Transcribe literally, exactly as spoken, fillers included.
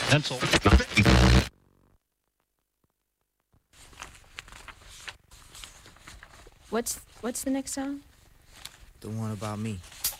Pencil. What's what's the next song? The one about me.